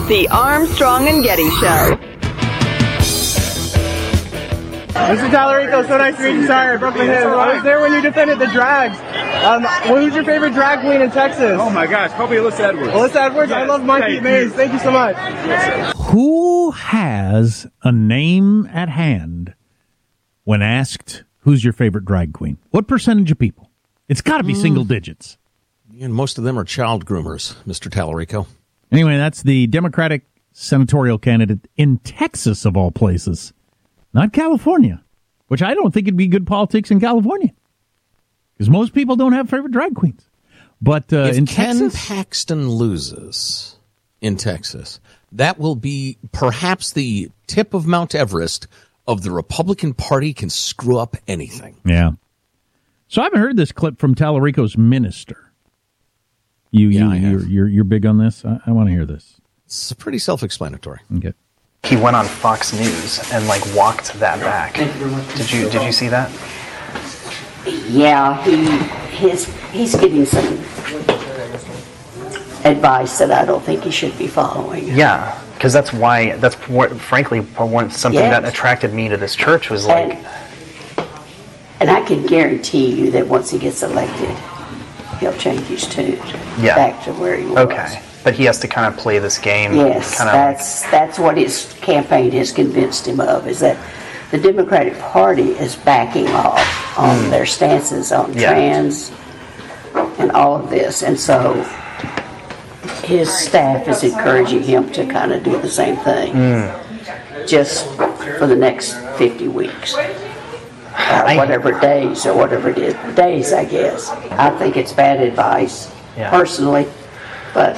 The Armstrong and Getty Show. Mr. Tallarico, so nice to meet you. Sorry, I broke my head. I was there when you defended the drags. Who's your favorite drag queen in Texas? Oh my gosh, probably Alyssa Edwards. Alyssa Edwards? Yes. I love Monkey Maze. Thank you so much. Who has a name at hand when asked who's your favorite drag queen? What percentage of people? It's got to be single digits. And most of them are child groomers, Mr. Tallarico. Anyway, that's the Democratic senatorial candidate in Texas, of all places. Not California, which I don't think it'd be good politics in California. Because most people don't have favorite drag queens. But in Ken Texas, Paxton loses in Texas, that will be perhaps the tip of Mount Everest of the Republican Party can screw up anything. Yeah. So I haven't heard this clip from Tallarico's minister. You're big on this? I want to hear this. It's pretty self-explanatory. Okay. He went on Fox News and walked that back. Did you see that? Yeah, he's giving some advice that I don't think he should be following. Yeah, because that's frankly something that attracted me to this church was and I can guarantee you that once he gets elected, he'll change his tune back to where he was. Okay. But he has to kind of play this game. Yes, that's what his campaign has convinced him of, is that the Democratic Party is backing off on their stances on trans and all of this. And so his staff is encouraging him to kind of do the same thing just for the next 50 weeks. Whatever days or whatever it is. Days, I guess. I think it's bad advice, personally, but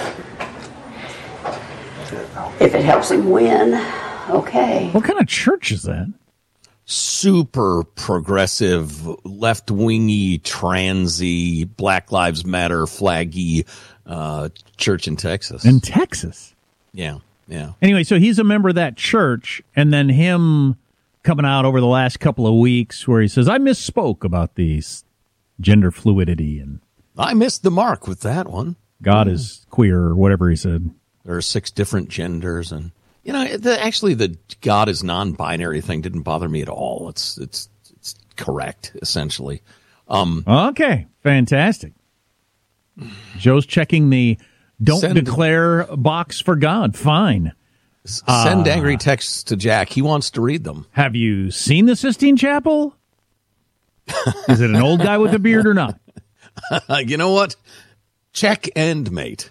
if it helps him win, okay. What kind of church is that? Super progressive, left-wingy, transy, Black Lives Matter, flaggy church in Texas. In Texas? Yeah. Anyway, so he's a member of that church, and then him coming out over the last couple of weeks where he says, I misspoke about these gender fluidity. And I missed the mark with that one. God is queer, or whatever he said. There are 6 different genders, and the God is non-binary thing didn't bother me at all. It's correct, essentially. Okay, fantastic. Joe's checking the don't declare box for God. Fine. Send angry texts to Jack. He wants to read them. Have you seen the Sistine Chapel? Is it an old guy with a beard or not? You know what? Check and mate.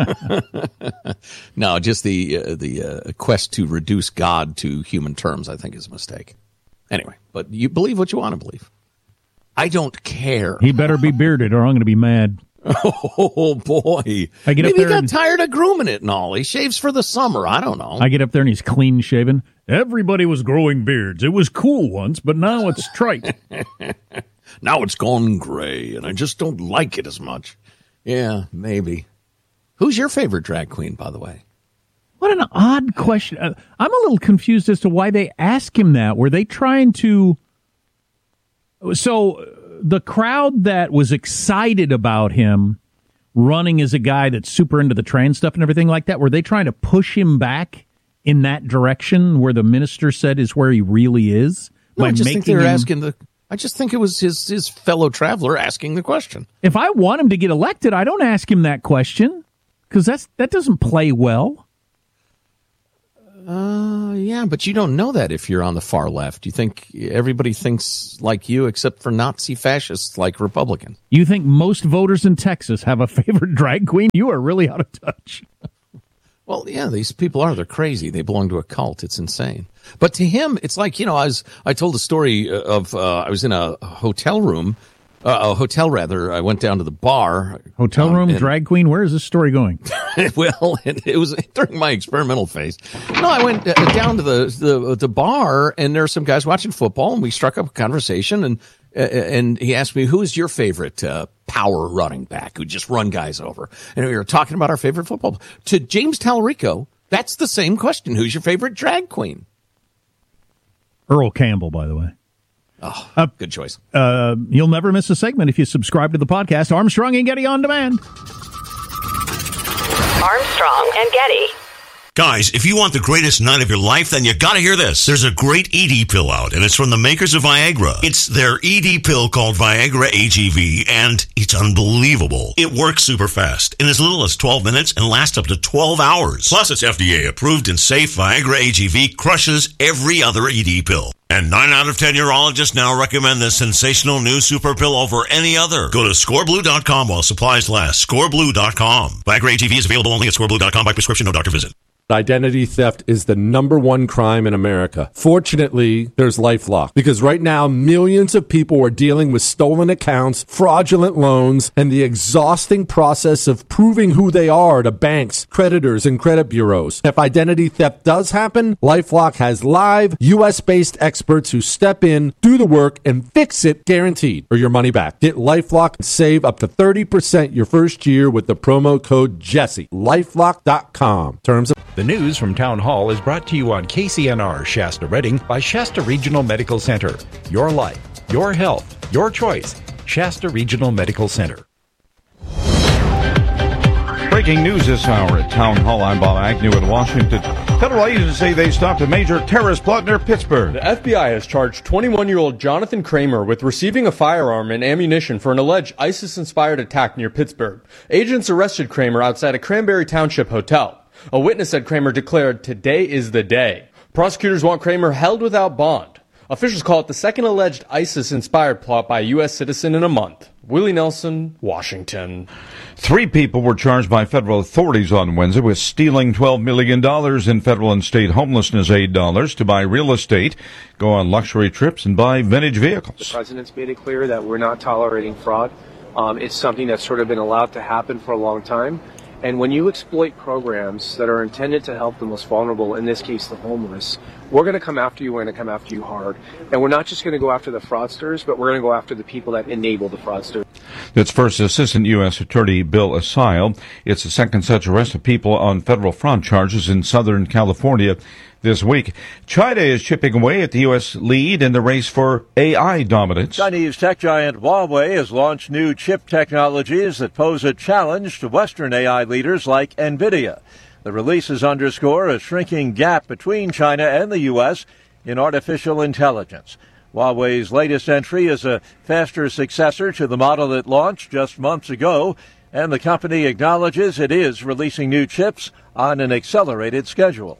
No, just the quest to reduce God to human terms, I think, is a mistake. Anyway, but you believe what you want to believe. I don't care. He better be bearded or I'm going to be mad. Oh, boy. Maybe he got tired of grooming it and all. He shaves for the summer. I don't know. I get up there and he's clean shaven. Everybody was growing beards. It was cool once, but now it's trite. Now it's gone gray, and I just don't like it as much. Yeah, maybe. Who's your favorite drag queen, by the way? What an odd question. I'm a little confused as to why they ask him that. Were they trying to... So the crowd that was excited about him running as a guy that's super into the trans stuff and everything like that, were they trying to push him back in that direction where the minister said is where he really is? No, I just think they were asking I just think it was his fellow traveler asking the question. If I want him to get elected, I don't ask him that question because that doesn't play well. Yeah, but you don't know that if you're on the far left. You think everybody thinks like you except for Nazi fascists like Republicans. You think most voters in Texas have a favorite drag queen? You are really out of touch. Well, yeah, these people they're crazy. They belong to a cult. It's insane. But to him, it's like, I told a story of, I was in a hotel room, I went down to the bar. Hotel room, drag queen, where is this story going? Well, it was during my experimental phase. No, I went down to the bar, and there were some guys watching football, and we struck up a conversation, and he asked me, who is your favorite power running back who just run guys over? And we were talking about our favorite football. To James Tallarico, that's the same question. Who's your favorite drag queen? Earl Campbell, by the way. Oh, good choice. You'll never miss a segment if you subscribe to the podcast Armstrong and Getty On Demand. Armstrong and Getty. Guys, if you want the greatest night of your life, then you gotta hear this. There's a great ED pill out, and it's from the makers of Viagra. It's their ED pill called Viagra AGV, and it's unbelievable. It works super fast, in as little as 12 minutes, and lasts up to 12 hours. Plus, it's FDA approved and safe. Viagra AGV crushes every other ED pill. And 9 out of 10 urologists now recommend this sensational new super pill over any other. Go to scoreblue.com while supplies last. Scoreblue.com. Viagra AGV is available only at scoreblue.com by prescription, no doctor visit. Identity theft is the #1 crime in America. Fortunately, there's LifeLock, because right now millions of people are dealing with stolen accounts, fraudulent loans, and the exhausting process of proving who they are to banks, creditors, and credit bureaus. If identity theft does happen, LifeLock has live US-based experts who step in, do the work, and fix it, guaranteed, or your money back. Get LifeLock and save up to 30% your first year with the promo code Jesse. LifeLock.com. Terms of The news from Town Hall is brought to you on KCNR Shasta Redding by Shasta Regional Medical Center. Your life, your health, your choice. Shasta Regional Medical Center. Breaking news this hour at Town Hall. I'm Bob Agnew in Washington. Federal agents say they stopped a major terrorist plot near Pittsburgh. The FBI has charged 21-year-old Jonathan Kramer with receiving a firearm and ammunition for an alleged ISIS-inspired attack near Pittsburgh. Agents arrested Kramer outside a Cranberry Township hotel. A witness said Kramer declared, "Today is the day." Prosecutors want Kramer held without bond. Officials call it the second alleged ISIS-inspired plot by a U.S. citizen in a month. Willie Nelson, Washington. 3 people were charged by federal authorities on Wednesday with stealing $12 million in federal and state homelessness aid dollars to buy real estate, go on luxury trips, and buy vintage vehicles. The president's made it clear that we're not tolerating fraud. It's something that's sort of been allowed to happen for a long time. And when you exploit programs that are intended to help the most vulnerable, in this case the homeless, we're going to come after you, we're going to come after you hard. And we're not just going to go after the fraudsters, but we're going to go after the people that enable the fraudsters. That's First Assistant U.S. Attorney Bill Asile. It's the second such arrest of people on federal fraud charges in Southern California this week. China is chipping away at the U.S. lead in the race for AI dominance. Chinese tech giant Huawei has launched new chip technologies that pose a challenge to Western AI leaders like NVIDIA. The releases underscore a shrinking gap between China and the U.S. in artificial intelligence. Huawei's latest entry is a faster successor to the model that launched just months ago, and the company acknowledges it is releasing new chips on an accelerated schedule.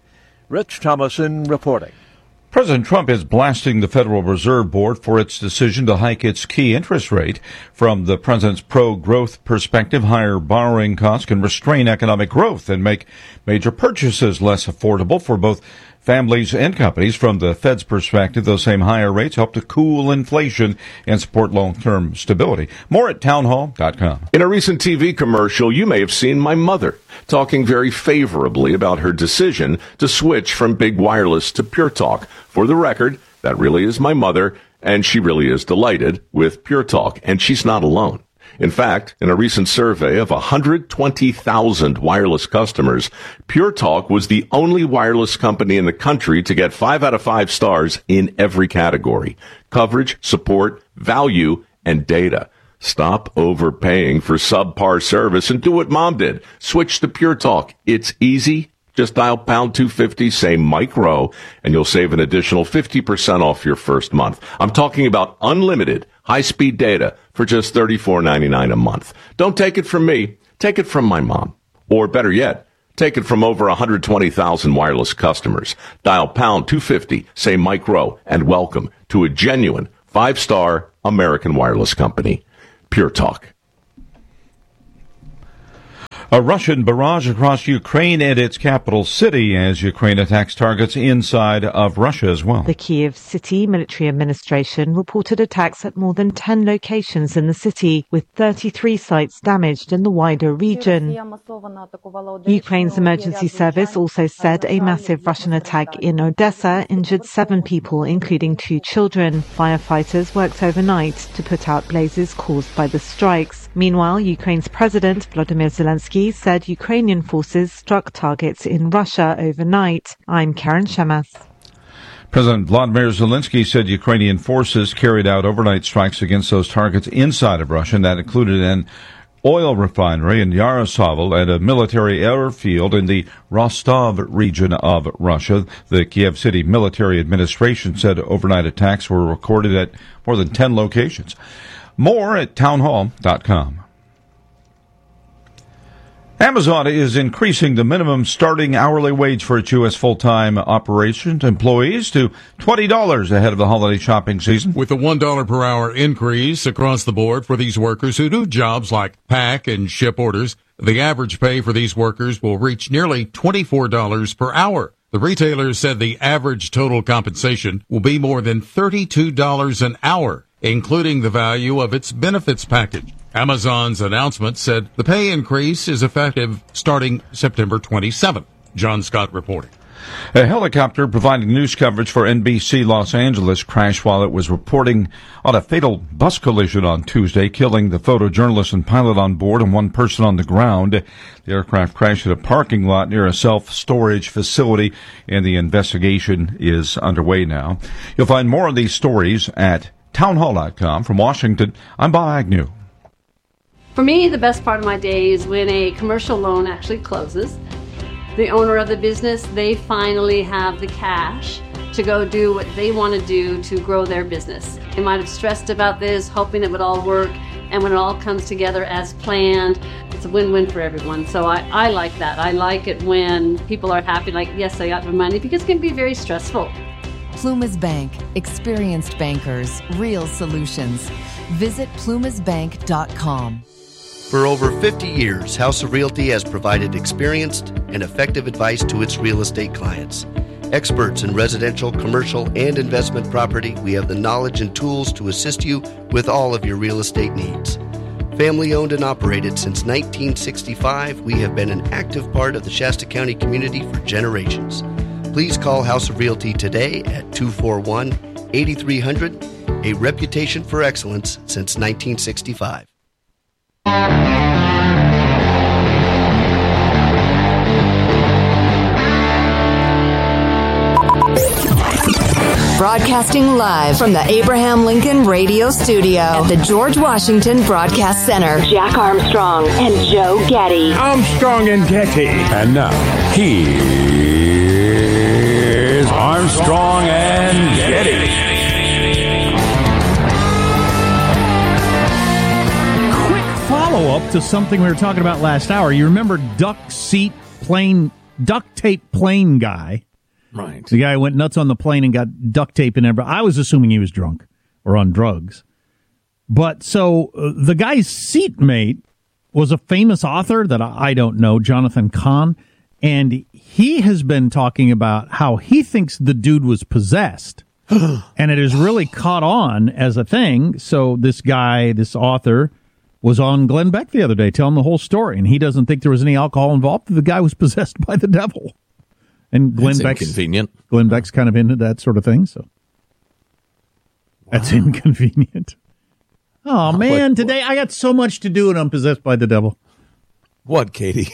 Rich Thomason reporting. President Trump is blasting the Federal Reserve Board for its decision to hike its key interest rate. From the president's pro-growth perspective, higher borrowing costs can restrain economic growth and make major purchases less affordable for both families and companies. From the Fed's perspective, those same higher rates help to cool inflation and support long-term stability. More at townhall.com. In a recent TV commercial, you may have seen my mother talking very favorably about her decision to switch from big wireless to Pure Talk. For the record, that really is my mother, and she really is delighted with Pure Talk, and she's not alone. In fact, in a recent survey of 120,000 wireless customers, Pure Talk was the only wireless company in the country to get 5 out of 5 stars in every category: coverage, support, value, and data. Stop overpaying for subpar service and do what Mom did. Switch to Pure Talk. It's easy. Just dial pound 250, say micro, and you'll save an additional 50% off your first month. I'm talking about unlimited high-speed data for just $34.99 a month. Don't take it from me. Take it from my mom. Or better yet, take it from over 120,000 wireless customers. Dial pound 250, say micro, and welcome to a genuine 5-star American wireless company. Pure Talk. A Russian barrage across Ukraine and its capital city as Ukraine attacks targets inside of Russia as well. The Kyiv City Military Administration reported attacks at more than 10 locations in the city, with 33 sites damaged in the wider region. Ukraine's emergency service also said a massive Russian attack in Odessa injured 7 people, including 2 children. Firefighters worked overnight to put out blazes caused by the strikes. Meanwhile, Ukraine's President Volodymyr Zelensky said Ukrainian forces struck targets in Russia overnight. I'm Karen Shemas. President Vladimir Zelensky said Ukrainian forces carried out overnight strikes against those targets inside of Russia, and that included an oil refinery in Yaroslavl and a military airfield in the Rostov region of Russia. The Kiev City Military Administration said overnight attacks were recorded at more than 10 locations. More at townhall.com. Amazon is increasing the minimum starting hourly wage for its U.S. full-time operations employees to $20 ahead of the holiday shopping season. With a $1 per hour increase across the board for these workers who do jobs like pack and ship orders, the average pay for these workers will reach nearly $24 per hour. The retailer said the average total compensation will be more than $32 an hour, including the value of its benefits package. Amazon's announcement said the pay increase is effective starting September 27th. John Scott reporting. A helicopter providing news coverage for NBC Los Angeles crashed while it was reporting on a fatal bus collision on Tuesday, killing the photojournalist and pilot on board and one person on the ground. The aircraft crashed at a parking lot near a self-storage facility, and the investigation is underway now. You'll find more of these stories at townhall.com. From Washington, I'm Bob Agnew. For me, the best part of my day is when a commercial loan actually closes. The owner of the business, they finally have the cash to go do what they want to do to grow their business. They might have stressed about this, hoping it would all work, and when it all comes together as planned, it's a win-win for everyone. So I like that. I like it when people are happy, like, yes, I got my money, because it can be very stressful. Plumas Bank. Experienced bankers. Real solutions. Visit plumasbank.com. For over 50 years, House of Realty has provided experienced and effective advice to its real estate clients. Experts in residential, commercial, and investment property, we have the knowledge and tools to assist you with all of your real estate needs. Family owned and operated since 1965, we have been an active part of the Shasta County community for generations. Please call House of Realty today at 241-8300, a reputation for excellence since 1965. Broadcasting live from the Abraham Lincoln Radio Studio at the George Washington Broadcast Center. Jack Armstrong and Joe Getty. Armstrong and Getty. And now, here's Armstrong and Getty. Follow-up to something we were talking about last hour. You remember duct tape plane guy? Right. The guy who went nuts on the plane and got duct tape in everybody. I was assuming he was drunk or on drugs. But so the guy's seatmate was a famous author that I don't know, Jonathan Cahn, and he has been talking about how he thinks the dude was possessed. And it has really caught on as a thing. So this guy, this author, was on Glenn Beck the other day telling the whole story, and he doesn't think there was any alcohol involved. The guy was possessed by the devil. And Glenn Beck's kind of into that sort of thing, so that's inconvenient. Oh, man, today I got so much to do and I'm possessed by the devil. What, Katie?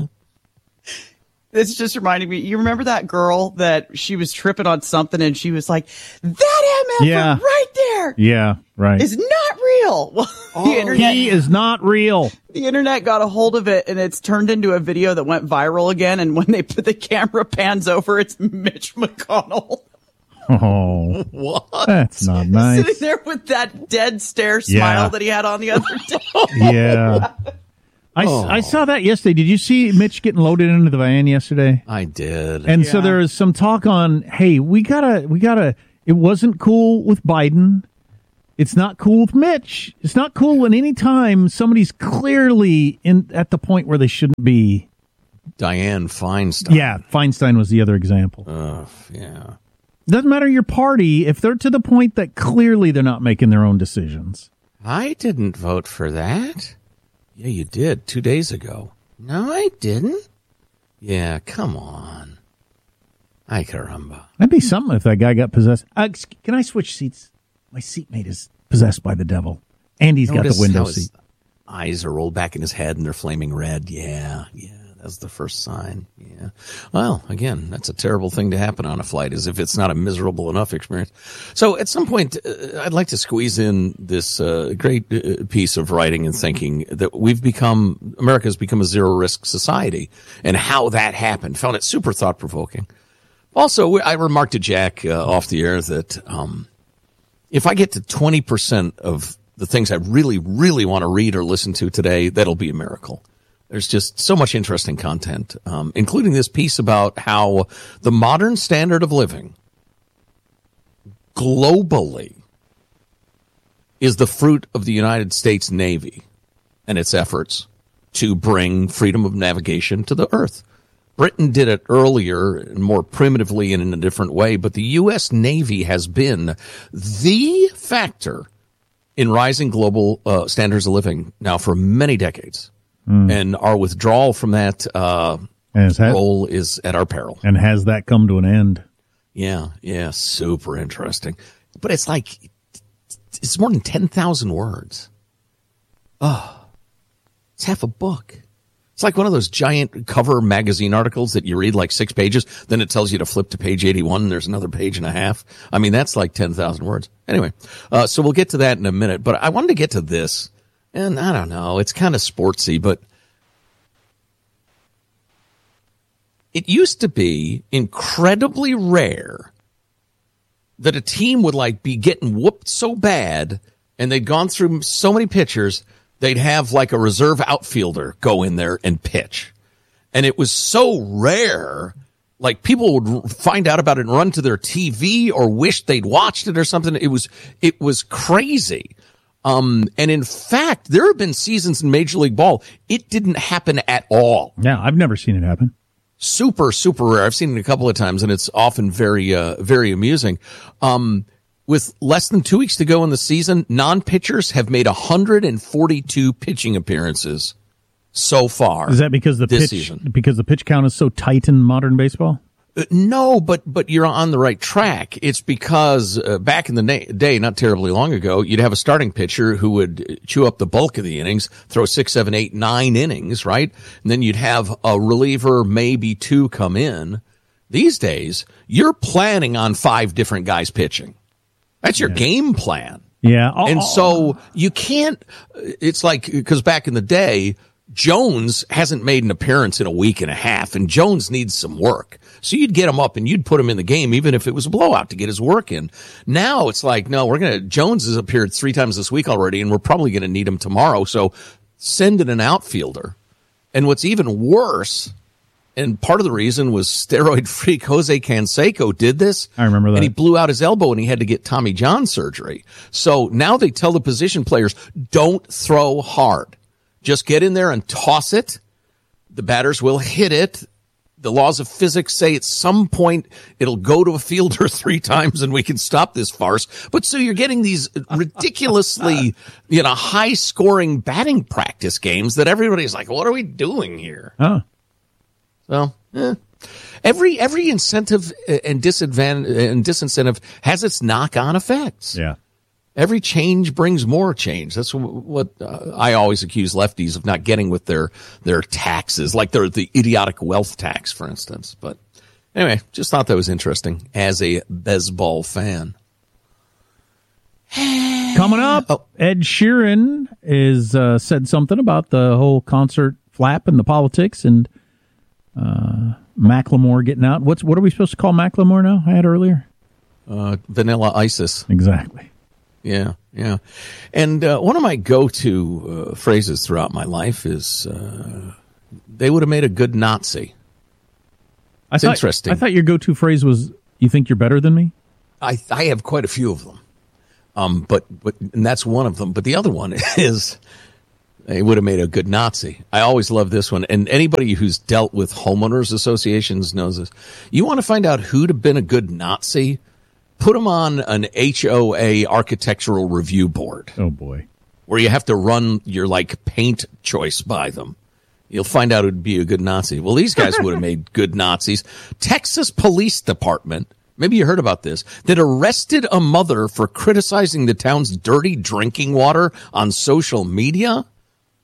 This just reminded me, you remember that girl that she was tripping on something and she was like, that MF right there. Yeah, right. Is not real. Well, the internet, he is not real. The internet got a hold of it and it's turned into a video that went viral again. And when they put the camera pans over, it's Mitch McConnell. Oh, what? That's not nice. Sitting there with that dead stare smile that he had on the other day. Yeah. I saw that yesterday. Did you see Mitch getting loaded into the van yesterday? I did. And so there was some talk on, hey, we gotta, it wasn't cool with Biden. It's not cool with Mitch. It's not cool when any time somebody's clearly at the point where they shouldn't be. Dianne Feinstein. Yeah, Feinstein was the other example. Yeah. Doesn't matter your party, if they're to the point that clearly they're not making their own decisions. I didn't vote for that. Yeah, you did 2 days ago. No, I didn't. Yeah, come on. Ay, caramba. That'd be something if that guy got possessed. Can I switch seats? My seatmate is possessed by the devil. And he's got the window seat. Eyes are rolled back in his head and they're flaming red. Yeah. as the first sign. Yeah. Well, again, that's a terrible thing to happen on a flight, as if it's not a miserable enough experience. So at some point, I'd like to squeeze in this great piece of writing and thinking that America's become a zero-risk society, and how that happened. Found it super thought-provoking. Also, I remarked to Jack off the air that if I get to 20% of the things I really, really want to read or listen to today, that'll be a miracle. There's just so much interesting content, including this piece about how the modern standard of living globally is the fruit of the United States Navy and its efforts to bring freedom of navigation to the earth. Britain did it earlier and more primitively and in a different way, but the U.S. Navy has been the factor in rising global standards of living now for many decades. And our withdrawal from that role is at our peril. And has that come to an end? Yeah, super interesting. But it's like, it's more than 10,000 words. Oh, it's half a book. It's like one of those giant cover magazine articles that you read like 6 pages, then it tells you to flip to page 81, and there's another page and a half. I mean, that's like 10,000 words. Anyway, so we'll get to that in a minute, but I wanted to get to this, and I don't know, it's kind of sportsy, but it used to be incredibly rare that a team would like be getting whooped so bad, and they'd gone through so many pitchers, they'd have like a reserve outfielder go in there and pitch. And it was so rare, like people would find out about it and run to their TV or wish they'd watched it or something. It was crazy. And in fact, there have been seasons in Major League Ball, it didn't happen at all. Yeah, I've never seen it happen. Super, super rare. I've seen it a couple of times, and it's often very, very amusing. With less than 2 weeks to go in the season, non-pitchers have made 142 pitching appearances so far. Is that because the pitch count is so tight in modern baseball? No, but you're on the right track. It's because back in the day, not terribly long ago, you'd have a starting pitcher who would chew up the bulk of the innings, throw 6, 7, 8, 9 innings, right? And then you'd have a reliever, maybe 2 come in. These days, you're planning on 5 different guys pitching. That's your game plan. Yeah. And so you can't, it's like, because back in the day, Jones hasn't made an appearance in a week and a half, and Jones needs some work. So you'd get him up and you'd put him in the game, even if it was a blowout, to get his work in. Now it's like, no, Jones has appeared 3 times this week already, and we're probably going to need him tomorrow. So send in an outfielder. And what's even worse, and part of the reason was steroid freak Jose Canseco did this. I remember that. And he blew out his elbow and he had to get Tommy John surgery. So now they tell the position players, don't throw hard. Just get in there and toss it. The batters will hit it. The laws of physics say at some point it'll go to a fielder 3 times and we can stop this farce. But so you're getting these ridiculously, high scoring batting practice games that everybody's like, what are we doing here? Huh. So, every incentive and disincentive has its knock-on effects. Yeah. Every change brings more change. That's what I always accuse lefties of not getting with their taxes, like the idiotic wealth tax, for instance. But anyway, just thought that was interesting as a baseball fan. Coming up, Ed Sheeran is said something about the whole concert flap and the politics, and Macklemore getting out. What are we supposed to call Macklemore now? I had earlier. Vanilla ISIS. Exactly. Yeah. And one of my go-to phrases throughout my life is, they would have made a good Nazi. It's interesting. I thought your go-to phrase was, you think you're better than me? I have quite a few of them. But and that's one of them. But the other one is, they would have made a good Nazi. I always love this one. And anybody who's dealt with homeowners associations knows this. You want to find out who'd have been a good Nazi? Put them on an HOA architectural review board. Oh, boy. Where you have to run your, paint choice by them. You'll find out who'd be a good Nazi. Well, these guys would have made good Nazis. Texas Police Department, maybe you heard about this, that arrested a mother for criticizing the town's dirty drinking water on social media.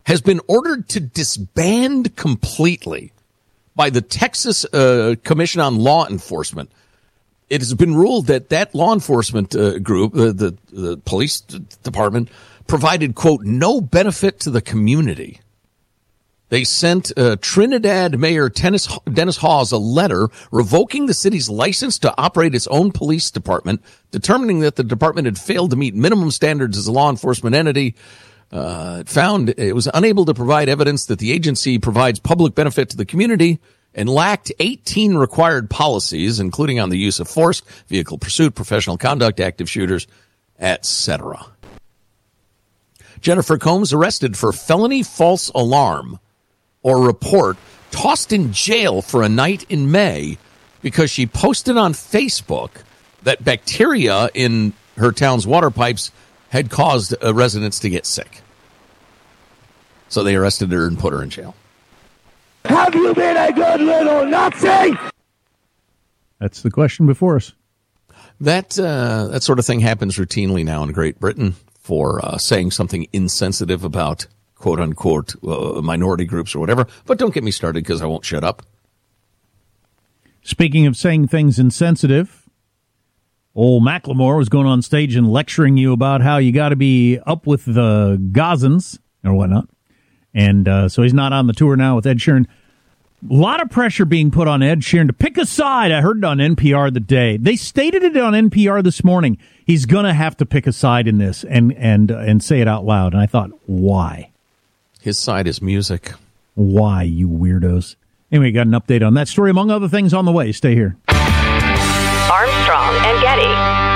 has been ordered to disband completely by the Texas Commission on Law Enforcement. It has been ruled that law enforcement group, the police department, provided, quote, no benefit to the community. They sent Trinidad Mayor Dennis Hawes a letter revoking the city's license to operate its own police department, determining that the department had failed to meet minimum standards as a law enforcement entity. It found it was unable to provide evidence that the agency provides public benefit to the community and lacked 18 required policies, including on the use of force, vehicle pursuit, professional conduct, active shooters, etc. Jennifer Combs arrested for felony false alarm or report, tossed in jail for a night in May because she posted on Facebook that bacteria in her town's water pipes had caused residents to get sick. So they arrested her and put her in jail. Have you been a good little Nazi? That's the question before us. That sort of thing happens routinely now in Great Britain for saying something insensitive about quote-unquote minority groups or whatever. But don't get me started because I won't shut up. Speaking of saying things insensitive, old Macklemore was going on stage and lecturing you about how you got to be up with the Gazans or whatnot. And so he's not on the tour now with Ed Sheeran. A lot of pressure being put on Ed Sheeran to pick a side. I heard it on NPR the day. They stated it on NPR this morning. He's going to have to pick a side in this and say it out loud. And I thought, why? His side is music. Why, you weirdos? Anyway, got an update on that story, among other things, on the way. Stay here. Armstrong and Getty.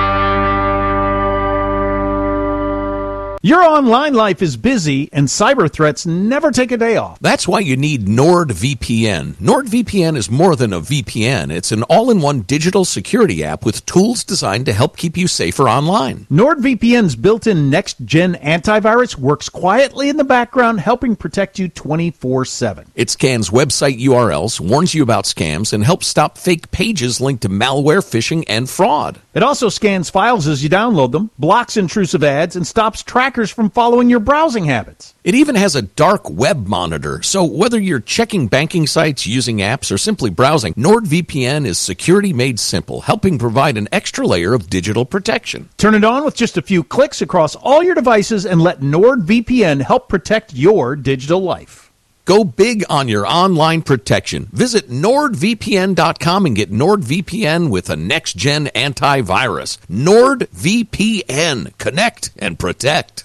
Your online life is busy, and cyber threats never take a day off. That's why you need NordVPN. NordVPN is more than a VPN. It's an all-in-one digital security app with tools designed to help keep you safer online. NordVPN's built-in next-gen antivirus works quietly in the background, helping protect you 24/7. It scans website URLs, warns you about scams, and helps stop fake pages linked to malware, phishing, and fraud. It also scans files as you download them, blocks intrusive ads, and stops trackers from following your browsing habits. It even has a dark web monitor, so whether you're checking banking sites, using apps, or simply browsing, NordVPN is security made simple, helping provide an extra layer of digital protection. Turn it on with just a few clicks across all your devices and let NordVPN help protect your digital life. Go big on your online protection. Visit NordVPN.com and get NordVPN with a next-gen antivirus. NordVPN. Connect and protect.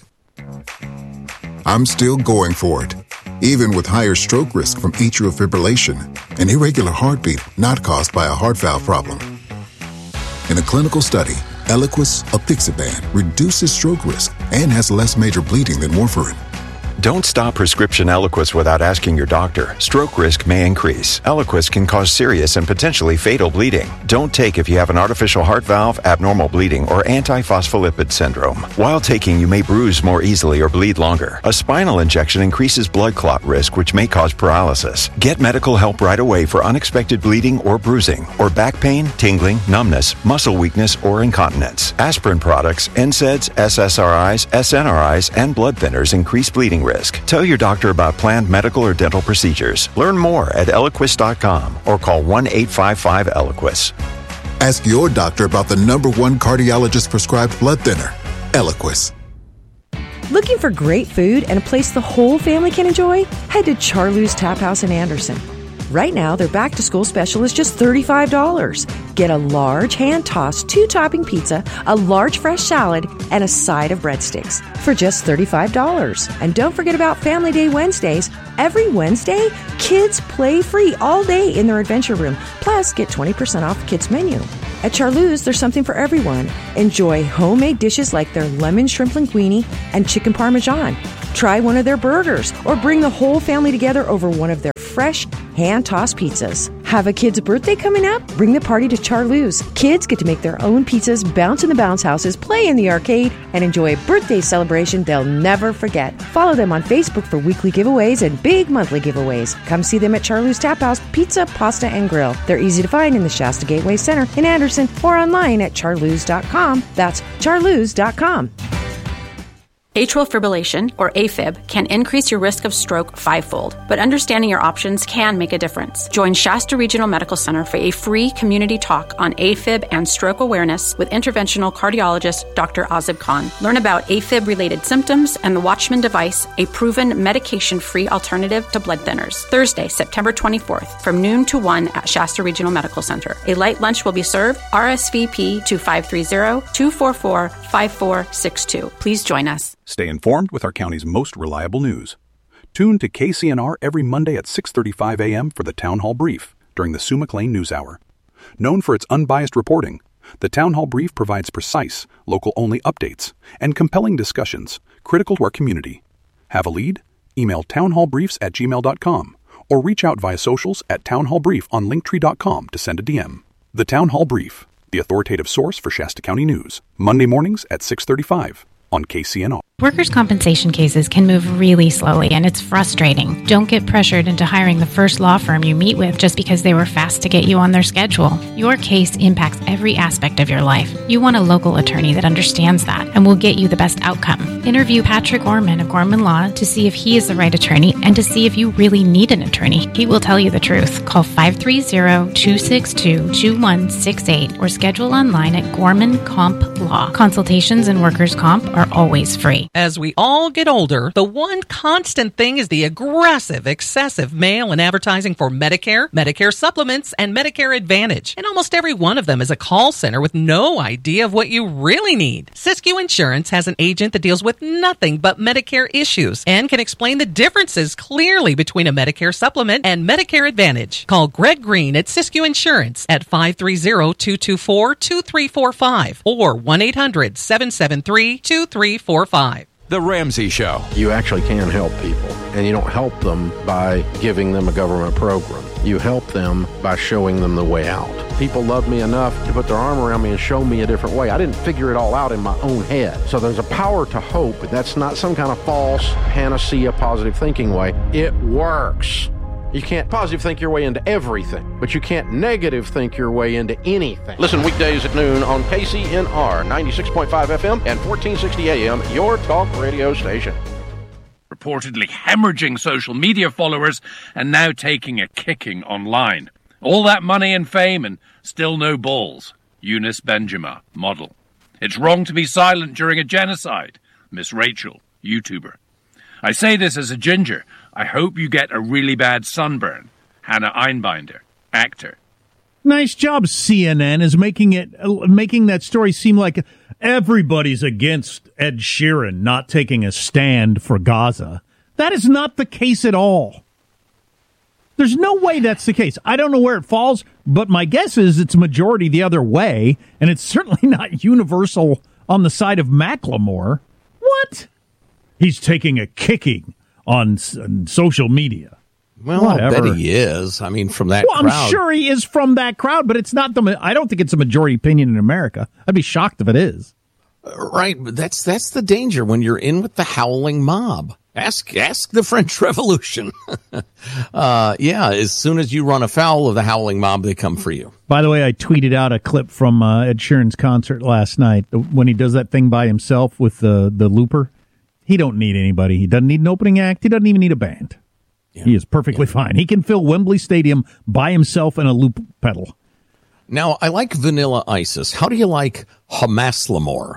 I'm still going for it, even with higher stroke risk from atrial fibrillation, an irregular heartbeat not caused by a heart valve problem. In a clinical study, Eliquis apixaban reduces stroke risk and has less major bleeding than warfarin. Don't stop prescription Eliquis without asking your doctor. Stroke risk may increase. Eliquis can cause serious and potentially fatal bleeding. Don't take if you have an artificial heart valve, abnormal bleeding, or antiphospholipid syndrome. While taking, you may bruise more easily or bleed longer. A spinal injection increases blood clot risk, which may cause paralysis. Get medical help right away for unexpected bleeding or bruising, or back pain, tingling, numbness, muscle weakness, or incontinence. Aspirin products, NSAIDs, SSRIs, SNRIs, and blood thinners increase bleeding risk. Tell your doctor about planned medical or dental procedures. Learn more at Eliquis.com or call 1-855-ELIQUIS. Ask your doctor about the #1 cardiologist prescribed blood thinner, Eliquis. Looking for great food and a place the whole family can enjoy? Head to Charlie's Tap House in Anderson. Right now, their back-to-school special is just $35. Get a large hand-tossed 2-topping pizza, a large fresh salad, and a side of breadsticks for just $35. And don't forget about Family Day Wednesdays. Every Wednesday, kids play free all day in their adventure room. Plus, get 20% off the kids' menu. At Charlie's, there's something for everyone. Enjoy homemade dishes like their lemon shrimp linguine and chicken parmesan. Try one of their burgers or bring the whole family together over one of their fresh hand-tossed pizzas. Have a kid's birthday coming up? Bring the party to Charlie's. Kids get to make their own pizzas, bounce in the bounce houses, play in the arcade, and enjoy a birthday celebration they'll never forget. Follow them on Facebook for weekly giveaways and big monthly giveaways. Come see them at Charlie's Tap House Pizza, Pasta, and Grill. They're easy to find in the Shasta Gateway Center in Anderson or online at charlews.com. That's charlews.com. Atrial fibrillation, or AFib, can increase your risk of stroke 5-fold, but understanding your options can make a difference. Join Shasta Regional Medical Center for a free community talk on AFib and stroke awareness with interventional cardiologist Dr. Azib Khan. Learn about AFib-related symptoms and the Watchman device, a proven medication-free alternative to blood thinners. Thursday, September 24th, from noon to 1 at Shasta Regional Medical Center. A light lunch will be served. RSVP to 530-244-5462. Please join us. Stay informed with our county's most reliable news. Tune to KCNR every Monday at 6:35 a.m. for the Town Hall Brief during the Sue McLean News Hour. Known for its unbiased reporting, the Town Hall Brief provides precise, local-only updates and compelling discussions critical to our community. Have a lead? Email townhallbriefs@gmail.com or reach out via socials at townhallbrief on linktree.com to send a DM. The Town Hall Brief, the authoritative source for Shasta County news, Monday mornings at 6:35 on KCNR. Workers' compensation cases can move really slowly, and it's frustrating. Don't get pressured into hiring the first law firm you meet with just because they were fast to get you on their schedule. Your case impacts every aspect of your life. You want a local attorney that understands that and will get you the best outcome. Interview Patrick Orman of Gorman Law to see if he is the right attorney and to see if you really need an attorney. He will tell you the truth. Call 530-262-2168 or schedule online at Gorman Comp Law. Consultations in workers' comp are always free. As we all get older, the one constant thing is the aggressive, excessive mail and advertising for Medicare, Medicare supplements, and Medicare Advantage. And almost every one of them is a call center with no idea of what you really need. Siskiyou Insurance has an agent that deals with nothing but Medicare issues and can explain the differences clearly between a Medicare supplement and Medicare Advantage. Call Greg Green at Siskiyou Insurance at 530-224-2345 or 1-800-773-2345. The Ramsey Show. You actually can help people, and you don't help them by giving them a government program. You help them by showing them the way out. People love me enough to put their arm around me and show me a different way. I didn't figure it all out in my own head. So there's a power to hope. That's not some kind of false panacea positive thinking way. It works. You can't positive think your way into everything, but you can't negative think your way into anything. Listen weekdays at noon on KCNR 96.5 FM and 1460 AM, your talk radio station. Reportedly hemorrhaging social media followers and now taking a kicking online. All that money and fame and still no balls. Eunice Benjamin, model. It's wrong to be silent during a genocide. Miss Rachel, YouTuber. I say this as a ginger. I hope you get a really bad sunburn. Hannah Einbinder, actor. Nice job, CNN, is making that story seem like everybody's against Ed Sheeran not taking a stand for Gaza. That is not the case at all. There's no way that's the case. I don't know where it falls, but my guess is it's majority the other way, and it's certainly not universal on the side of Macklemore. What? He's taking a kicking on social media. Well, whatever. I bet he is. I mean, from that crowd. I'm sure he is from that crowd, but it's not I don't think it's a majority opinion in America. I'd be shocked if it is. Right. But that's the danger when you're in with the howling mob. Ask the French Revolution. Yeah, as soon as you run afoul of the howling mob, they come for you. By the way, I tweeted out a clip from Ed Sheeran's concert last night when he does that thing by himself with the looper. He don't need anybody. He doesn't need an opening act. He doesn't even need a band. Yeah. He is perfectly fine. He can fill Wembley Stadium by himself in a loop pedal. Now, I like Vanilla Isis. How do you like Hamaslamore?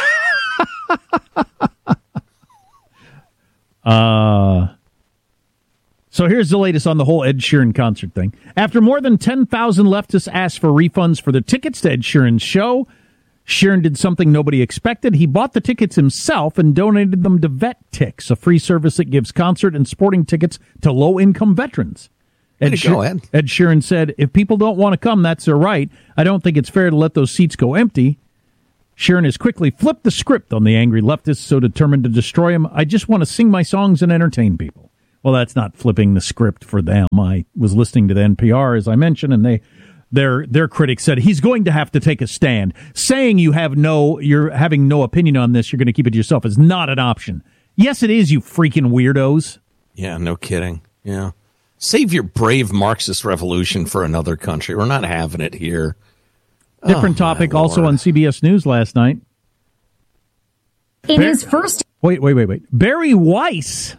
So here's the latest on the whole Ed Sheeran concert thing. After more than 10,000 leftists asked for refunds for the tickets to Ed Sheeran's show, Sheeran did something nobody expected. He bought the tickets himself and donated them to VetTix, a free service that gives concert and sporting tickets to low-income veterans. Ed Sheeran said, if people don't want to come, that's their right. I don't think it's fair to let those seats go empty. Sheeran has quickly flipped the script on the angry leftists so determined to destroy him. I just want to sing my songs and entertain people. Well, that's not flipping the script for them. I was listening to the NPR, as I mentioned, and their critics said he's going to have to take a stand. Saying you're having no opinion on this, you're going to keep it to yourself is not an option. Yes, it is, you freaking weirdos. Yeah, no kidding. Yeah. Save your brave Marxist revolution for another country. We're not having it here. Different topic also on CBS News last night. In his first... Wait. Barry Weiss,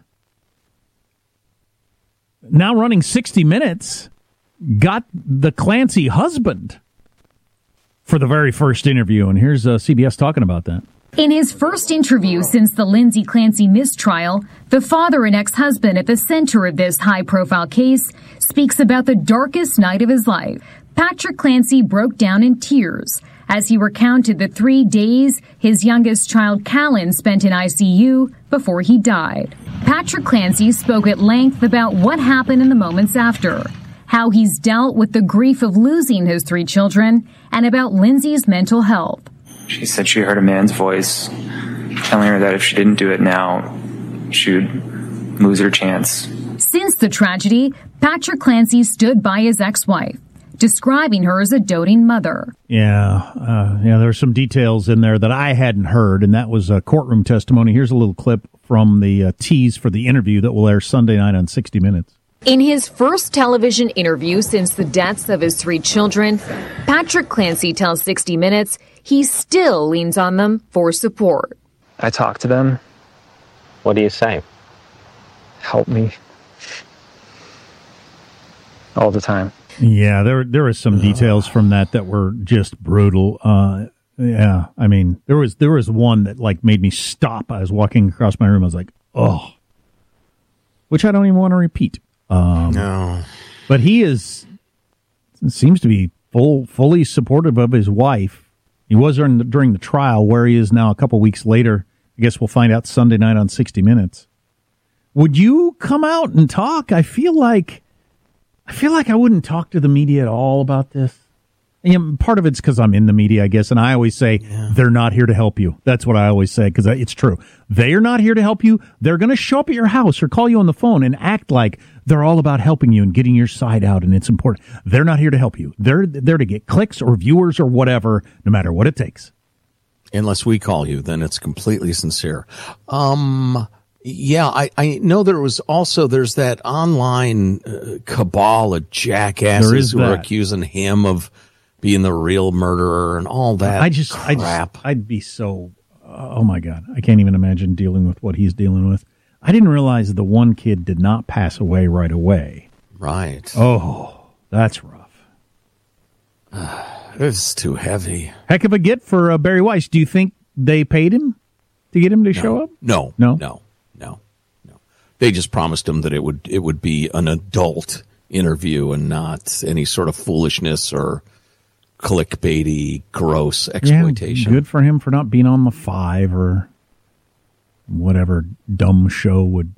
now running 60 Minutes, got the Clancy husband for the very first interview. And here's CBS talking about that. In his first interview since the Lindsay Clancy mistrial, the father and ex-husband at the center of this high-profile case speaks about the darkest night of his life. Patrick Clancy broke down in tears as he recounted the 3 days his youngest child, Callan, spent in ICU before he died. Patrick Clancy spoke at length about what happened in the moments after, how he's dealt with the grief of losing his 3 children, and about Lindsay's mental health. She said she heard a man's voice telling her that if she didn't do it now, she would lose her chance. Since the tragedy, Patrick Clancy stood by his ex-wife, describing her as a doting mother. Yeah, there's some details in there that I hadn't heard, and that was a courtroom testimony. Here's a little clip from the tease for the interview that will air Sunday night on 60 Minutes. In his first television interview since the deaths of his 3 children, Patrick Clancy tells 60 Minutes he still leans on them for support. I talk to them. What do you say? Help me. All the time. Yeah, there was some details from that were just brutal. Yeah, I mean, there was one that like made me stop. I was walking across my room. I was like, oh, which I don't even want to repeat. No, but he seems to be fully supportive of his wife. He was during the trial, where he is now a couple weeks later. I guess we'll find out Sunday night on 60 Minutes. Would you come out and talk? I feel like I wouldn't talk to the media at all about this. And part of it's because I'm in the media, I guess, and I always say they're not here to help you. That's what I always say, because it's true. They are not here to help you. They're going to show up at your house or call you on the phone and act like they're all about helping you and getting your side out, and it's important. They're not here to help you. They're there to get clicks or viewers or whatever, no matter what it takes. Unless we call you, then it's completely sincere. Yeah, I know there's that online cabal of jackasses who are accusing him of being the real murderer and all that crap. I'd be so, oh my God, I can't even imagine dealing with what he's dealing with. I didn't realize the one kid did not pass away right away. Right. Oh, that's rough. It's too heavy. Heck of a get for Barry Weiss. Do you think they paid him to get him to show up? No. They just promised him that it would be an adult interview and not any sort of foolishness or clickbaity, gross exploitation. Yeah, good for him for not being on the 5 or whatever dumb show would.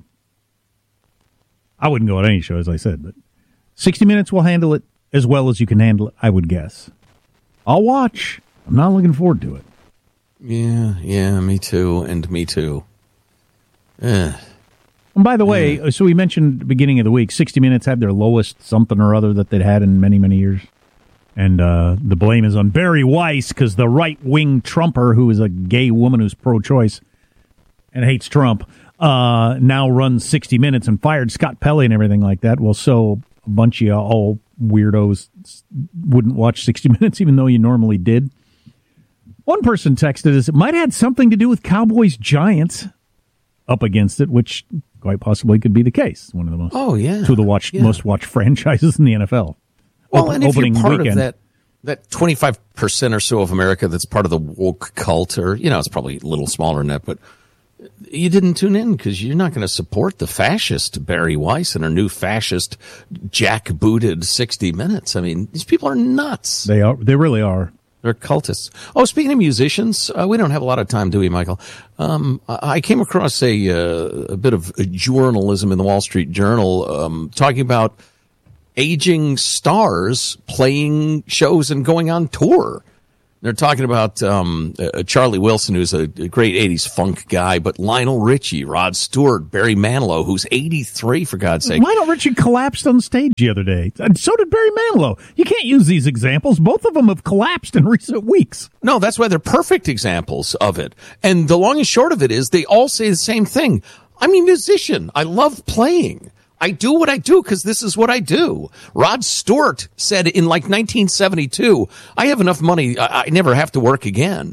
I wouldn't go on any show, as I said, but 60 Minutes will handle it as well as you can handle it, I would guess. I'll watch. I'm not looking forward to it. Yeah, me too, and me too. And by the way, so we mentioned at the beginning of the week, 60 Minutes had their lowest something or other that they'd had in many, many years. And the blame is on Barry Weiss because the right-wing Trumper, who is a gay woman who's pro-choice and hates Trump, now runs 60 Minutes and fired Scott Pelley and everything like that. Well, so a bunch of all weirdos wouldn't watch 60 Minutes even though you normally did. One person texted us, it might have had something to do with Cowboys-Giants up against it, which quite possibly could be the case. One of the most two of the most watched franchises in the NFL. Well, and if you're part weekend. of that 25% or so of America that's part of the woke cult, or, it's probably a little smaller than that, but you didn't tune in because you're not going to support the fascist Barry Weiss and her new fascist jackbooted 60 Minutes. I mean, these people are nuts. They are. They really are. They're cultists. Oh, speaking of musicians, we don't have a lot of time, do we, Michael? I came across a bit of journalism in the Wall Street Journal talking about aging stars playing shows and going on tour. They're talking about Charlie Wilson, who's a great 80s funk guy, but Lionel Richie, Rod Stewart, Barry Manilow, who's 83, for God's sake. Lionel Richie collapsed on stage the other day. And so did Barry Manilow. You can't use these examples. Both of them have collapsed in recent weeks. No, that's why they're perfect examples of it. And the long and short of it is they all say the same thing. I'm a musician. I love playing. I do what I do because this is what I do. Rod Stewart said in 1972, I have enough money, I never have to work again.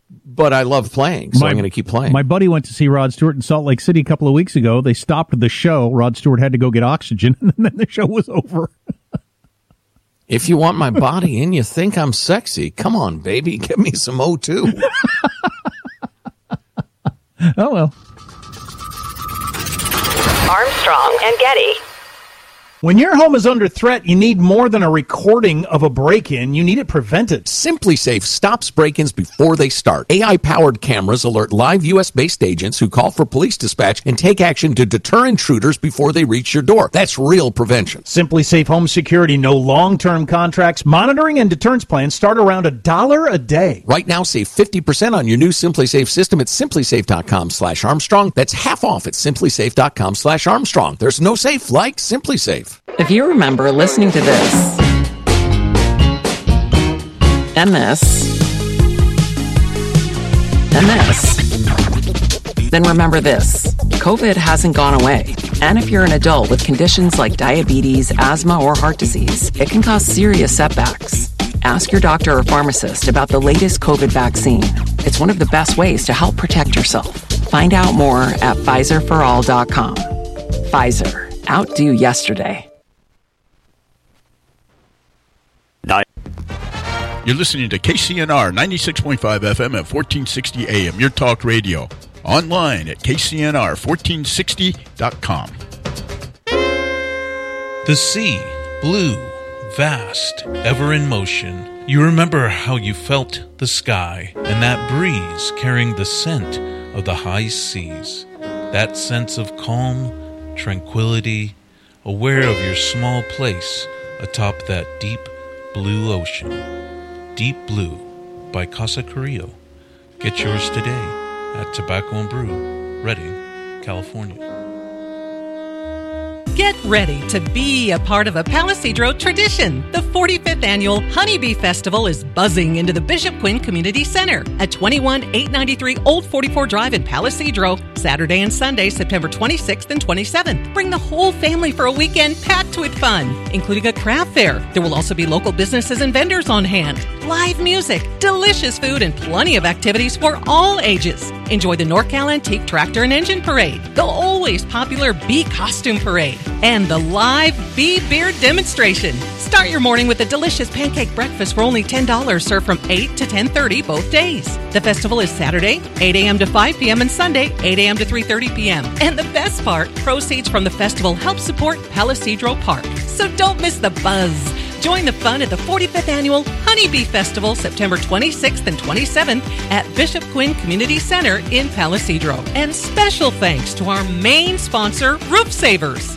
but I love playing, so I'm going to keep playing. My buddy went to see Rod Stewart in Salt Lake City a couple of weeks ago. They stopped the show. Rod Stewart had to go get oxygen, and then the show was over. If you want my body and you think I'm sexy, come on, baby, give me some O2. Oh, well. Armstrong and Getty. When your home is under threat, you need more than a recording of a break-in. You need it prevented. SimpliSafe stops break-ins before they start. AI-powered cameras alert live U.S.-based agents who call for police dispatch and take action to deter intruders before they reach your door. That's real prevention. SimpliSafe Home Security, no long-term contracts. Monitoring and deterrence plans start around $1 a day. Right now, save 50% on your new SimpliSafe system at simplisafe.com/Armstrong. That's half off at simplisafe.com/Armstrong. There's no safe like SimpliSafe. If you remember listening to this, and this, and this, then remember this. COVID hasn't gone away. And if you're an adult with conditions like diabetes, asthma, or heart disease, it can cause serious setbacks. Ask your doctor or pharmacist about the latest COVID vaccine. It's one of the best ways to help protect yourself. Find out more at PfizerForAll.com. Pfizer. Outdo yesterday. You're listening to KCNR 96.5 FM at 1460 AM, your talk radio. Online at KCNR1460.com. The sea, blue, vast, ever in motion. You remember how you felt the sky and that breeze carrying the scent of the high seas. That sense of calm, tranquility, aware of your small place atop that deep blue ocean. Deep Blue by Casa Carrillo. Get yours today at Tobacco and Brew, Redding, California. Get ready to be a part of a Palisadro tradition. The 45th Annual Honeybee Festival is buzzing into the Bishop Quinn Community Center at 21893 Old 44 Drive in Palisadro, Saturday and Sunday, September 26th and 27th. Bring the whole family for a weekend packed with fun, including a craft fair. There will also be local businesses and vendors on hand, live music, delicious food, and plenty of activities for all ages. Enjoy the NorCal Antique Tractor and Engine Parade, the always popular Bee Costume Parade, and the live Bee Beer Demonstration. Start your morning with a delicious pancake breakfast for only $10, served from 8 to 10:30 both days. The festival is Saturday, 8 a.m. to 5 p.m. and Sunday, 8 a.m. to 3:30 p.m. And the best part, proceeds from the festival help support Palisadro Park. So don't miss the buzz. Join the fun at the 45th Annual Honeybee Festival, September 26th and 27th at Bishop Quinn Community Center in Palisadro. And special thanks to our main sponsor, Roof Savers.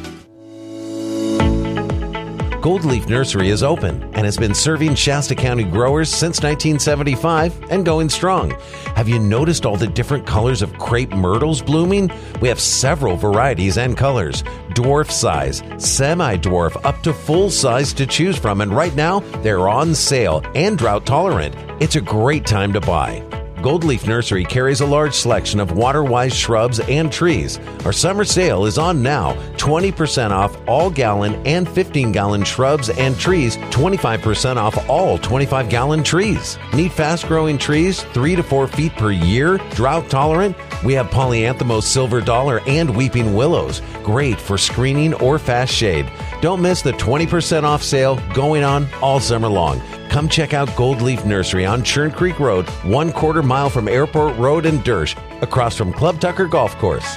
Gold Leaf Nursery is open and has been serving Shasta County growers since 1975 and going strong. Have you noticed all the different colors of crepe myrtles blooming? We have several varieties and colors. Dwarf size, semi-dwarf, up to full size to choose from. And right now, they're on sale and drought tolerant. It's a great time to buy. Gold Leaf Nursery carries a large selection of water-wise shrubs and trees. Our summer sale is on now. 20% off all gallon and 15-gallon shrubs and trees. 25% off all 25-gallon trees. Need fast-growing trees, 3 to 4 feet per year, drought tolerant? We have Polyanthemos silver dollar and weeping willows. Great for screening or fast shade. Don't miss the 20% off sale going on all summer long. Come check out Gold Leaf Nursery on Churn Creek Road, 1/4 mile from Airport Road and Dersh, across from Club Tucker Golf Course.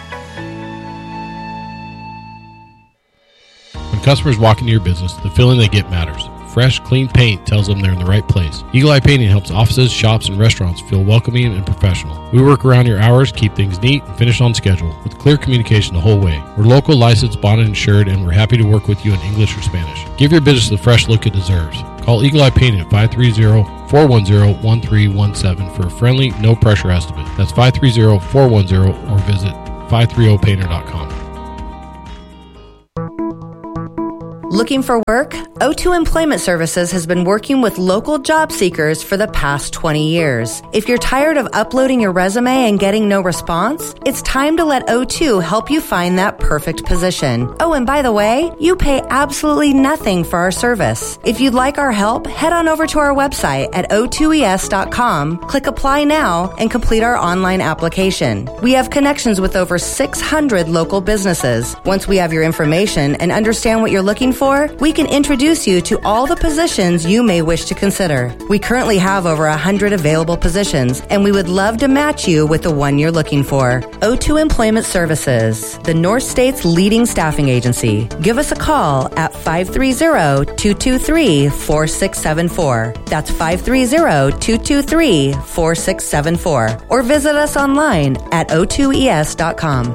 When customers walk into your business, the feeling they get matters. Fresh, clean paint tells them they're in the right place. Eagle Eye Painting helps offices, shops, and restaurants feel welcoming and professional. We work around your hours, keep things neat, and finish on schedule with clear communication the whole way. We're local, licensed, bonded, insured, and we're happy to work with you in English or Spanish. Give your business the fresh look it deserves. Call Eagle Eye Painting at 530-410-1317 for a friendly, no-pressure estimate. That's 530-410 or visit 530painter.com. Looking for work? O2 Employment Services has been working with local job seekers for the past 20 years. If you're tired of uploading your resume and getting no response, it's time to let O2 help you find that perfect position. Oh, and by the way, you pay absolutely nothing for our service. If you'd like our help, head on over to our website at o2es.com, click Apply Now, and complete our online application. We have connections with over 600 local businesses. Once we have your information and understand what you're looking for, we can introduce you to all the positions you may wish to consider. We currently have over 100 available positions, and we would love to match you with the one you're looking for. O2 Employment Services, the North State's leading staffing agency. Give us a call at 530-223-4674. That's 530-223-4674. Or visit us online at o2es.com.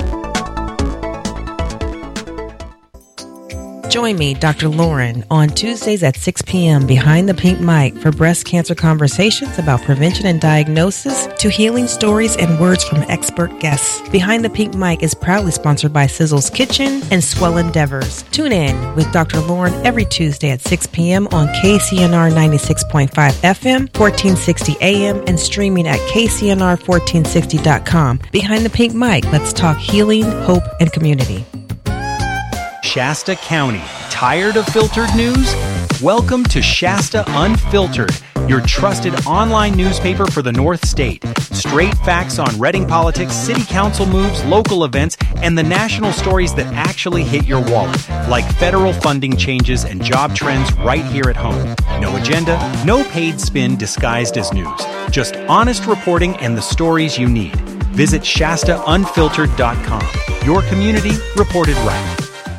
Join me, Dr. Lauren, on Tuesdays at 6 p.m. behind the pink mic for breast cancer conversations about prevention and diagnosis to healing stories and words from expert guests. Behind the Pink Mic is proudly sponsored by Sizzle's Kitchen and Swell Endeavors. Tune in with Dr. Lauren every Tuesday at 6 p.m. on KCNR 96.5 FM, 1460 AM, and streaming at KCNR1460.com. Behind the Pink Mic, let's talk healing, hope, and community. Shasta County. Tired of filtered news? Welcome to Shasta Unfiltered, your trusted online newspaper for the North State. Straight facts on Reading politics, city council moves, local events, and the national stories that actually hit your wallet, like federal funding changes and job trends right here at home. No agenda, no paid spin disguised as news. Just honest reporting and the stories you need. Visit ShastaUnfiltered.com. Your community reported right.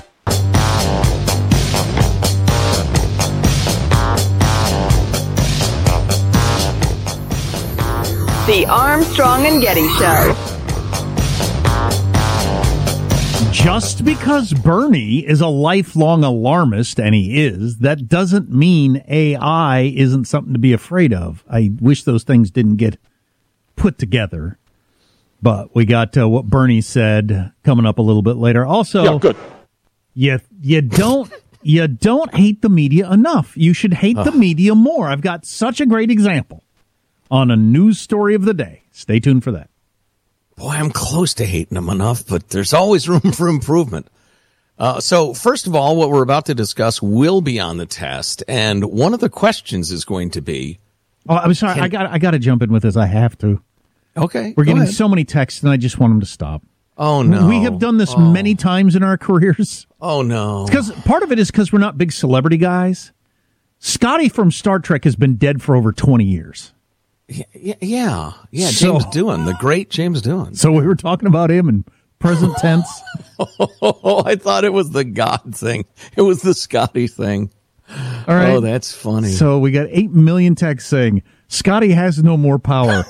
The Armstrong and Getty Show. Just because Bernie is a lifelong alarmist, and he is, that doesn't mean AI isn't something to be afraid of. I wish those things didn't get put together. But we got what Bernie said coming up a little bit later. Also, yeah, good. You don't hate the media enough. You should hate the media more. I've got such a great example on a news story of the day. Stay tuned for that. Boy, I'm close to hating them enough, but there's always room for improvement. So first of all, what we're about to discuss will be on the test, and one of the questions is going to be... Oh, I'm sorry. I got to jump in with this. I have to. Okay. We're getting so many texts, and I just want them to stop. Oh, no. We have done this many times in our careers. Oh, no. Because part of it is because we're not big celebrity guys. Scotty from Star Trek has been dead for over 20 years. Yeah. James Doohan, the great James Doohan. So we were talking about him in present tense. Oh, I thought it was the God thing. It was the Scotty thing. All right. Oh, that's funny. So we got 8 million texts saying Scotty has no more power.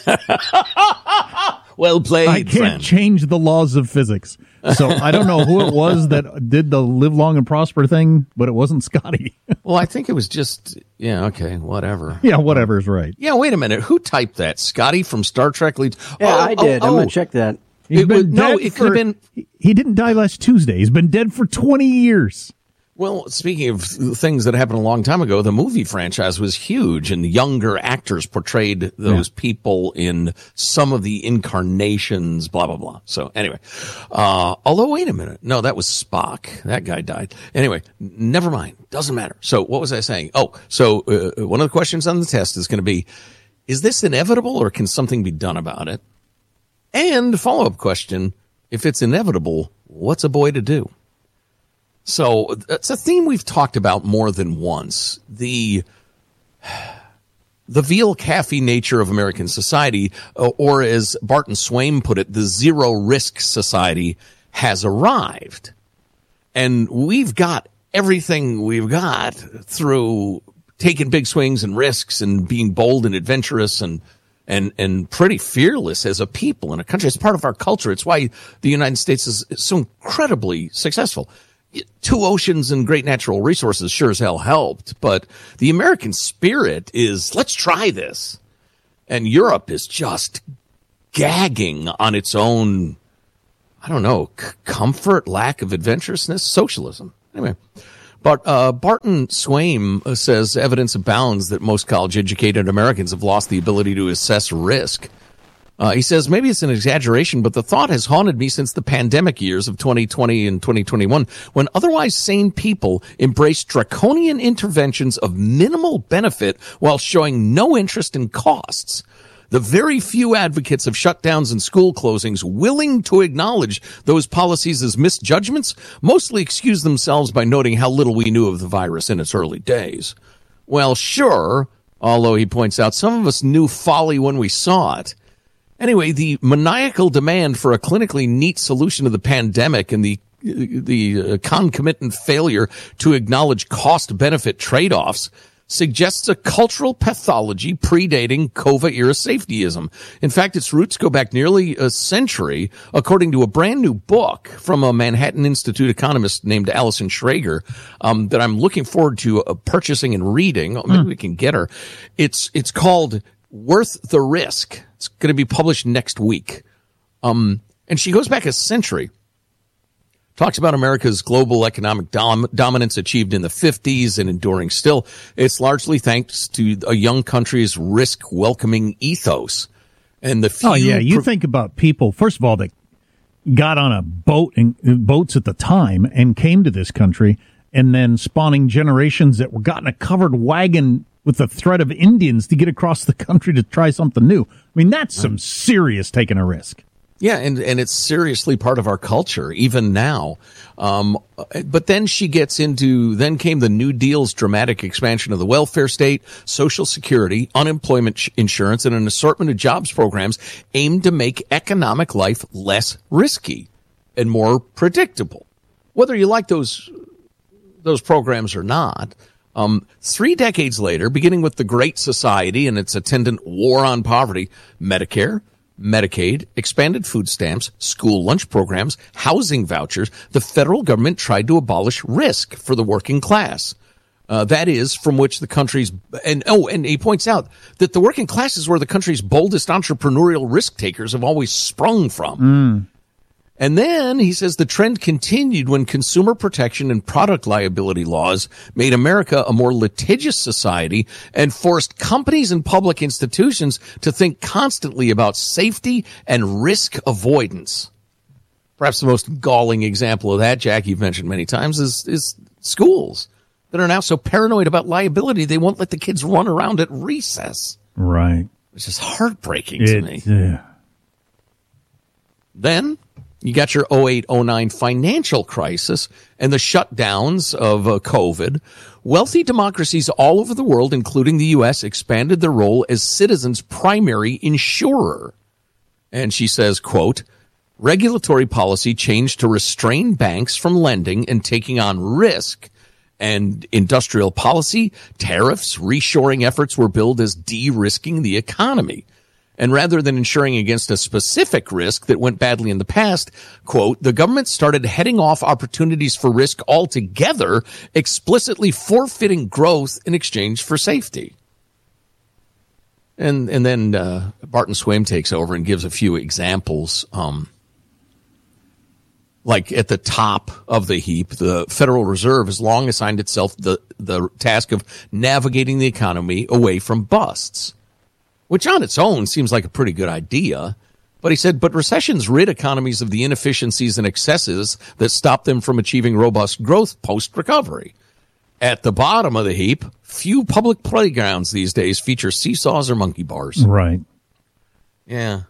Well played, I can't change the laws of physics. So I don't know who it was that did the live long and prosper thing, but it wasn't Scotty. Well, I think it was just, okay, whatever. Yeah, whatever's right. Yeah, wait a minute. Who typed that? Scotty from Star Trek leads? Yeah, I did. I'm going to check that. It could have been. He didn't die last Tuesday. He's been dead for 20 years. Well, speaking of things that happened a long time ago, the movie franchise was huge, and younger actors portrayed those people in some of the incarnations, blah, blah, blah. So anyway, although, wait a minute. No, that was Spock. That guy died. Anyway, never mind. Doesn't matter. So what was I saying? Oh, so one of the questions on the test is going to be, is this inevitable or can something be done about it? And follow-up question, if it's inevitable, what's a boy to do? So it's a theme we've talked about more than once. The veal caffy nature of American society, or as Barton Swaim put it, the zero risk society has arrived. And we've got everything we've got through taking big swings and risks and being bold and adventurous and pretty fearless as a people in a country. It's part of our culture. It's why the United States is so incredibly successful. 2 oceans and great natural resources sure as hell helped, but the American spirit is, let's try this. And Europe is just gagging on its own, I don't know, comfort, lack of adventurousness, socialism. Anyway, But Barton Swaim says evidence abounds that most college-educated Americans have lost the ability to assess risk. He says, maybe it's an exaggeration, but the thought has haunted me since the pandemic years of 2020 and 2021, when otherwise sane people embraced draconian interventions of minimal benefit while showing no interest in costs. The very few advocates of shutdowns and school closings willing to acknowledge those policies as misjudgments mostly excuse themselves by noting how little we knew of the virus in its early days. Well, sure, although he points out some of us knew folly when we saw it. Anyway, the maniacal demand for a clinically neat solution to the pandemic and the concomitant failure to acknowledge cost-benefit trade-offs suggests a cultural pathology predating COVID-era safetyism. In fact, its roots go back nearly a century, according to a brand new book from a Manhattan Institute economist named Allison Schrager, that I'm looking forward to purchasing and reading. Maybe we can get her. It's called Worth the Risk. It's going to be published next week. And she goes back a century. Talks about America's global economic dominance achieved in the 50s and enduring still. It's largely thanks to a young country's risk-welcoming ethos. And the few you think about people, first of all, that got on a boat and boats at the time and came to this country, and then spawning generations that were got in a covered wagon with the threat of Indians to get across the country to try something new. I mean, that's some serious taking a risk. Yeah, and it's seriously part of our culture, even now. But then then came the New Deal's dramatic expansion of the welfare state, Social Security, unemployment insurance, and an assortment of jobs programs aimed to make economic life less risky and more predictable. Whether you like those programs or not. 3 decades later, beginning with the Great Society and its attendant war on poverty, Medicare, Medicaid, expanded food stamps, school lunch programs, housing vouchers, the federal government tried to abolish risk for the working class. That is from which the country's, and he points out that the working class is where the country's boldest entrepreneurial risk takers have always sprung from. And then he says the trend continued when consumer protection and product liability laws made America a more litigious society and forced companies and public institutions to think constantly about safety and risk avoidance. Perhaps the most galling example of that, Jack, you've mentioned many times, is schools that are now so paranoid about liability they won't let the kids run around at recess. Right. Which is heartbreaking to me. Then you got your 08-09 financial crisis and the shutdowns of COVID. Wealthy democracies all over the world, including the U.S., expanded their role as citizens' primary insurer. And she says, quote, regulatory policy changed to restrain banks from lending and taking on risk. And industrial policy, tariffs, reshoring efforts were billed as de-risking the economy. And rather than insuring against a specific risk that went badly in the past, quote, the government started heading off opportunities for risk altogether, explicitly forfeiting growth in exchange for safety. And then Barton Swaim takes over and gives a few examples. Like at the top of the heap, the Federal Reserve has long assigned itself the task of navigating the economy away from busts, which on its own seems like a pretty good idea. But he said, but recessions rid economies of the inefficiencies and excesses that stop them from achieving robust growth post-recovery. At the bottom of the heap, few public playgrounds these days feature seesaws or monkey bars. Right. Yeah.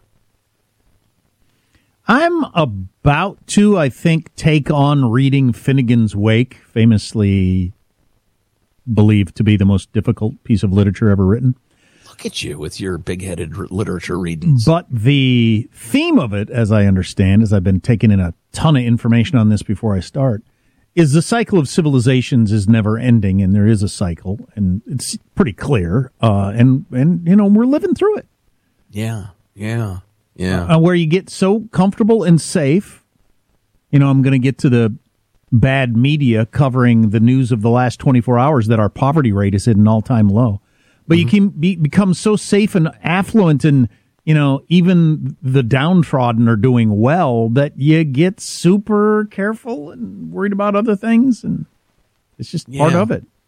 I'm about to, I think, take on reading Finnegan's Wake, famously believed to be the most difficult piece of literature ever written. Look at you with your big-headed literature readings. But the theme of it, as I understand, as I've been taking in a ton of information on this before I start, is the cycle of civilizations is never ending, and there is a cycle, and it's pretty clear, and you know, we're living through it. Yeah. Where you get so comfortable and safe. You know, I'm going to get to the bad media covering the news of the last 24 hours that our poverty rate is at an all-time low. But you can become so safe and affluent, and, you know, even the downtrodden are doing well, that you get super careful and worried about other things. And It's just part of it.